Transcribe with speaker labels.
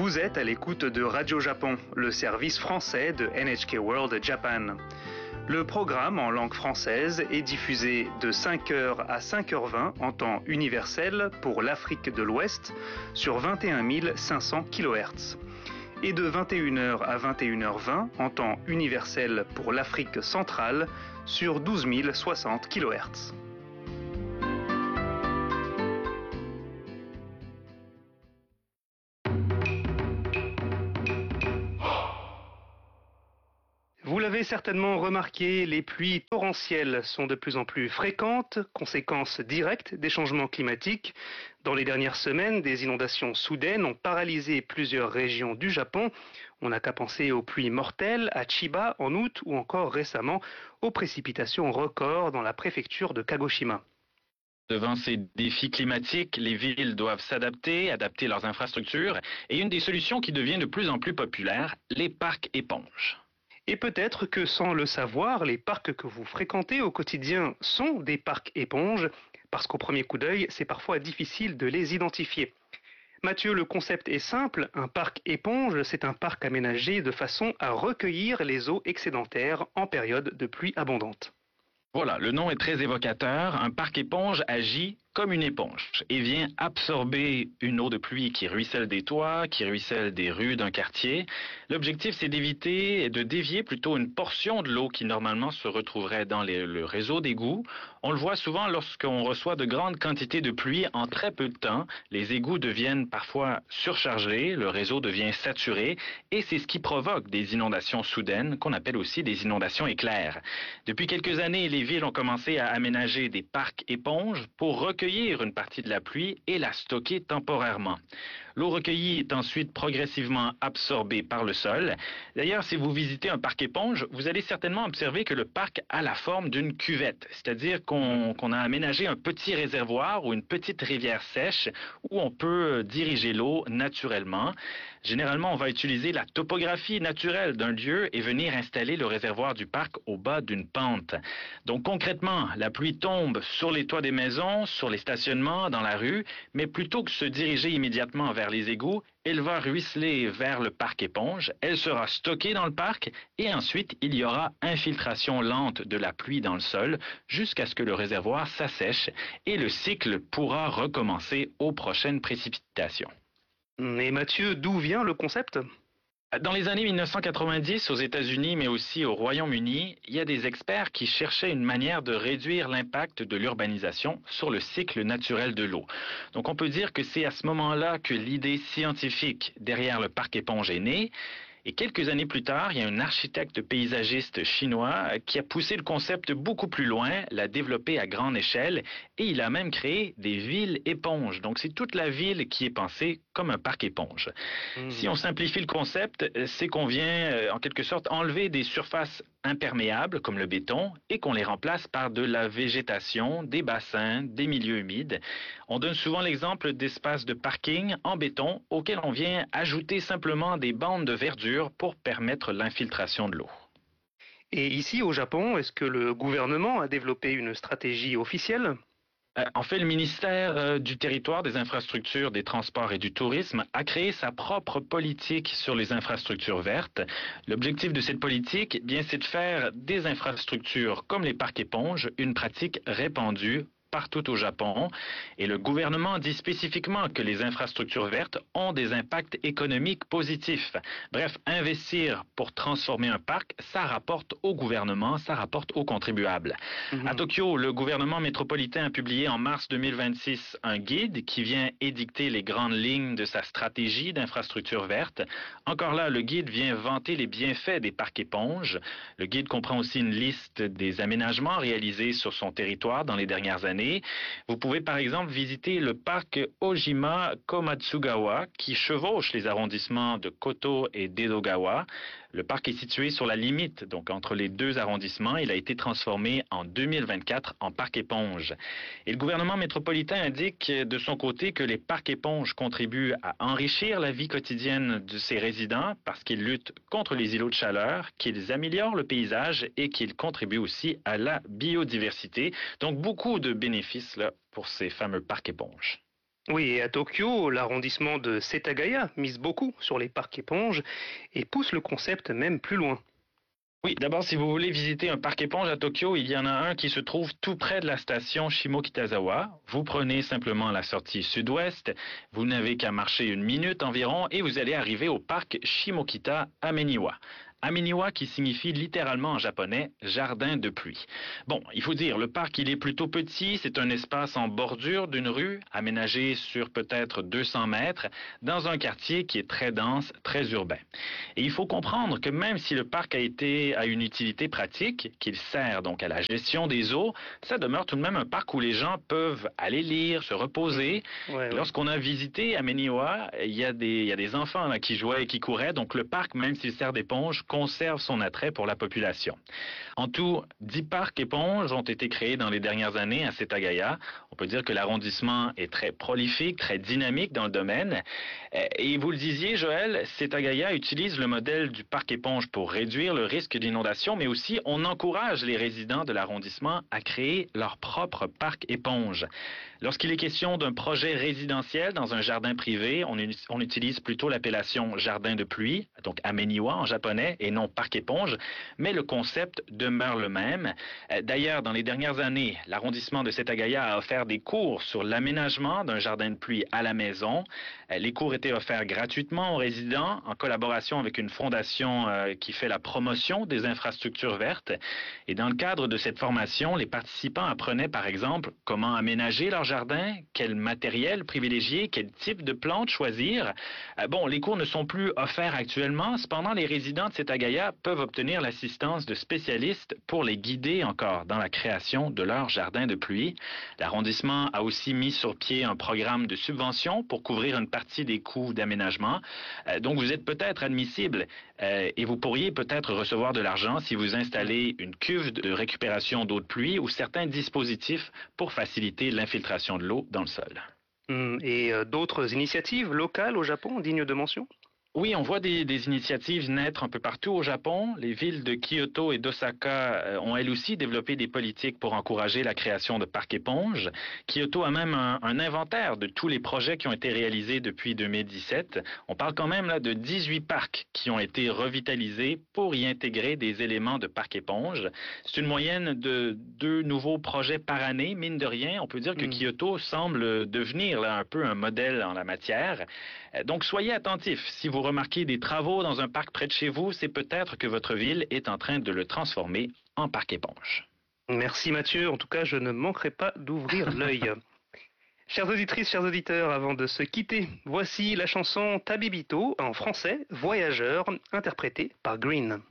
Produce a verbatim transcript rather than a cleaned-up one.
Speaker 1: Vous êtes à l'écoute de Radio Japon, le service français de N H K World Japan. Le programme en langue française est diffusé de cinq heures à cinq heures vingt en temps universel pour l'Afrique de l'Ouest sur vingt et un mille cinq cents kilohertz et de vingt et une heures à vingt et une heures vingt en temps universel pour l'Afrique centrale sur douze mille soixante kilohertz. Vous l'avez certainement remarqué, les pluies torrentielles sont de plus en plus fréquentes, conséquence directe des changements climatiques. Dans les dernières semaines, des inondations soudaines ont paralysé plusieurs régions du Japon. On n'a qu'à penser aux pluies mortelles à Chiba en août ou encore récemment aux précipitations records dans la préfecture de Kagoshima.
Speaker 2: Devant ces défis climatiques, les villes doivent s'adapter, adapter leurs infrastructures et une des solutions qui devient de plus en plus populaire, les parcs éponges.
Speaker 1: Et peut-être que sans le savoir, les parcs que vous fréquentez au quotidien sont des parcs éponges, parce qu'au premier coup d'œil, c'est parfois difficile de les identifier. Mathieu, le concept est simple, un parc éponge, c'est un parc aménagé de façon à recueillir les eaux excédentaires en période de pluie abondante.
Speaker 2: Voilà, le nom est très évocateur. Un parc éponge agit comme une éponge et vient absorber une eau de pluie qui ruisselle des toits, qui ruisselle des rues d'un quartier. L'objectif, c'est d'éviter et de dévier plutôt une portion de l'eau qui normalement se retrouverait dans les, le réseau d'égouts. On le voit souvent lorsqu'on reçoit de grandes quantités de pluie en très peu de temps. Les égouts deviennent parfois surchargés, le réseau devient saturé et c'est ce qui provoque des inondations soudaines qu'on appelle aussi des inondations éclairs. Depuis quelques années, les villes ont commencé à aménager des parcs éponges pour recueillir une partie de la pluie et la stocker temporairement. L'eau recueillie est ensuite progressivement absorbée par le sol. D'ailleurs, si vous visitez un parc éponge, vous allez certainement observer que le parc a la forme d'une cuvette, c'est-à-dire qu'on qu'on a aménagé un petit réservoir ou une petite rivière sèche où on peut diriger l'eau naturellement. Généralement, on va utiliser la topographie naturelle d'un lieu et venir installer le réservoir du parc au bas d'une pente. Donc concrètement, la pluie tombe sur les toits des maisons, sur les stationnements, dans la rue, mais plutôt que de se diriger immédiatement vers les égouts, elle va ruisseler vers le parc éponge, elle sera stockée dans le parc et ensuite il y aura infiltration lente de la pluie dans le sol jusqu'à ce que le réservoir s'assèche et le cycle pourra recommencer aux prochaines précipitations.
Speaker 1: Et Mathieu, d'où vient le concept ?
Speaker 2: Dans les années mille neuf cent quatre-vingt-dix, aux États-Unis, mais aussi au Royaume-Uni, il y a des experts qui cherchaient une manière de réduire l'impact de l'urbanisation sur le cycle naturel de l'eau. Donc on peut dire que c'est à ce moment-là que l'idée scientifique derrière le parc éponge est née. Et quelques années plus tard, il y a un architecte paysagiste chinois qui a poussé le concept beaucoup plus loin, l'a développé à grande échelle et il a même créé des villes éponges. Donc c'est toute la ville qui est pensée comme un parc éponge. Mmh. Si on simplifie le concept, c'est qu'on vient en quelque sorte enlever des surfaces imperméables comme le béton et qu'on les remplace par de la végétation, des bassins, des milieux humides. On donne souvent l'exemple d'espaces de parking en béton auxquels on vient ajouter simplement des bandes de verdure pour permettre l'infiltration de l'eau.
Speaker 1: Et ici au Japon, est-ce que le gouvernement a développé une stratégie officielle ?
Speaker 2: En fait, le ministère du Territoire, des Infrastructures, des Transports et du Tourisme a créé sa propre politique sur les infrastructures vertes. L'objectif de cette politique, eh bien, c'est de faire des infrastructures comme les parcs éponges une pratique répandue partout au Japon. Et le gouvernement dit spécifiquement que les infrastructures vertes ont des impacts économiques positifs. Bref, investir pour transformer un parc, ça rapporte au gouvernement, ça rapporte aux contribuables. Mmh. À Tokyo, le gouvernement métropolitain a publié en mars deux mille vingt-six un guide qui vient édicter les grandes lignes de sa stratégie d'infrastructures vertes. Encore là, le guide vient vanter les bienfaits des parcs éponges. Le guide comprend aussi une liste des aménagements réalisés sur son territoire dans les dernières années. Vous pouvez par exemple visiter le parc Ojima Komatsugawa qui chevauche les arrondissements de Koto et d'Edogawa. Le parc est situé sur la limite, donc entre les deux arrondissements. Il a été transformé en deux mille vingt-quatre en parc éponge. Et le gouvernement métropolitain indique de son côté que les parcs éponges contribuent à enrichir la vie quotidienne de ses résidents parce qu'ils luttent contre les îlots de chaleur, qu'ils améliorent le paysage et qu'ils contribuent aussi à la biodiversité. Donc beaucoup de bénéfices là, pour ces fameux parcs éponges.
Speaker 1: Oui, et à Tokyo, l'arrondissement de Setagaya mise beaucoup sur les parcs éponges et pousse le concept même plus loin.
Speaker 2: Oui, d'abord, si vous voulez visiter un parc éponge à Tokyo, il y en a un qui se trouve tout près de la station Shimokitazawa. Vous prenez simplement la sortie sud-ouest, vous n'avez qu'à marcher une minute environ et vous allez arriver au parc Shimokita Ameniwa. Ameniwa qui signifie littéralement en japonais jardin de pluie. Bon, il faut dire, le parc il est plutôt petit, c'est un espace en bordure d'une rue, aménagé sur peut-être deux cents mètres, dans un quartier qui est très dense, très urbain. Et il faut comprendre que même si le parc a été à une utilité pratique, qu'il sert donc à la gestion des eaux, ça demeure tout de même un parc où les gens peuvent aller lire, se reposer.
Speaker 1: Mhm. Ouais, ouais.
Speaker 2: Lorsqu'on a visité Ameniwa, il y a des, il y a des enfants là, qui jouaient et qui couraient, donc le parc, même s'il sert d'éponge, conserve son attrait pour la population. En tout, dix parcs éponges ont été créés dans les dernières années à Setagaya. On peut dire que l'arrondissement est très prolifique, très dynamique dans le domaine. Et vous le disiez, Joël, Setagaya utilise le modèle du parc éponge pour réduire le risque d'inondation, mais aussi on encourage les résidents de l'arrondissement à créer leur propre parc éponge. Lorsqu'il est question d'un projet résidentiel dans un jardin privé, on, on utilise plutôt l'appellation jardin de pluie, donc ameniwa en japonais, et non parc éponge, mais le concept demeure le même. D'ailleurs, dans les dernières années, l'arrondissement de Setagaya a offert des cours sur l'aménagement d'un jardin de pluie à la maison. Les cours étaient offerts gratuitement aux résidents en collaboration avec une fondation euh, qui fait la promotion des infrastructures vertes. Et dans le cadre de cette formation, les participants apprenaient par exemple comment aménager leur jardin, quel matériel privilégier, quel type de plantes choisir. Euh, bon, les cours ne sont plus offerts actuellement, cependant les résidents de Setagaya peuvent obtenir l'assistance de spécialistes pour les guider encore dans la création de leur jardin de pluie. L'arrondissement a aussi mis sur pied un programme de subvention pour couvrir une partie des coûts d'aménagement. Euh, donc vous êtes peut-être admissible euh, et vous pourriez peut-être recevoir de l'argent si vous installez une cuve de récupération d'eau de pluie ou certains dispositifs pour faciliter l'infiltration de l'eau dans le sol.
Speaker 1: Hum, Et euh, d'autres initiatives locales au Japon dignes de mention?
Speaker 2: Oui, on voit des, des initiatives naître un peu partout au Japon. Les villes de Kyoto et d'Osaka euh, ont elles aussi développé des politiques pour encourager la création de parcs éponges. Kyoto a même un, un inventaire de tous les projets qui ont été réalisés depuis deux mille dix-sept. On parle quand même là de dix-huit parcs qui ont été revitalisés pour y intégrer des éléments de parcs éponges. C'est une moyenne de deux nouveaux projets par année, mine de rien. On peut dire que
Speaker 1: Mm.
Speaker 2: Kyoto semble devenir là un peu un modèle en la matière. Donc soyez attentifs. Si vous remarquez des travaux dans un parc près de chez vous, c'est peut-être que votre ville est en train de le transformer en parc éponge.
Speaker 1: Merci Mathieu, en tout cas je ne manquerai pas d'ouvrir l'œil. Chères auditrices, chers auditeurs, avant de se quitter, voici la chanson Tabibito en français, Voyageur, interprétée par Green.